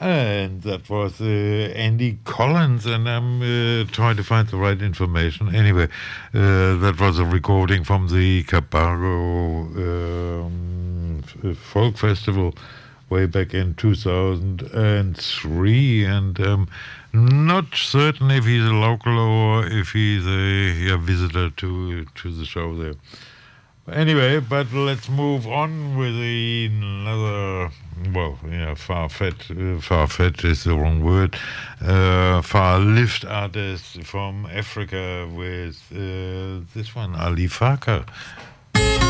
And that was Andy Collins, and I'm trying to find the right information. Anyway, that was a recording from the Cabarro Folk Festival way back in 2003, and not certain if he's a local or if he's a visitor to the show there. Anyway, but let's move on with another. Well, yeah, far-fetched is the wrong word. Far-lift artist from Africa with this one, Ali Farka.